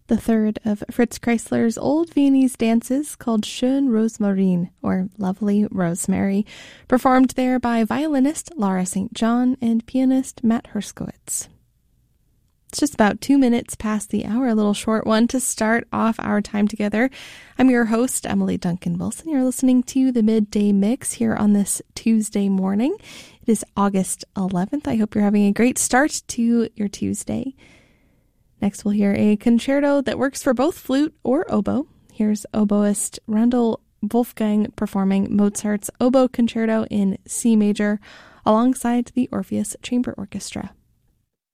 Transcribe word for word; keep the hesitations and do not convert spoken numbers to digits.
the third of Fritz Kreisler's old Viennese dances called Schön Rosmarin, or Lovely Rosemary, performed there by violinist Laura Saint John and pianist Matt Herskowitz. It's just about two minutes past the hour, a little short one to start off our time together. I'm your host, Emily Duncan Wilson. You're listening to the Midday Mix here on this Tuesday morning. It is August eleventh. I hope you're having a great start to your Tuesday. Next, we'll hear a concerto that works for both flute or oboe. Here's oboist Randall Wolfgang performing Mozart's Oboe Concerto in C major alongside the Orpheus Chamber Orchestra.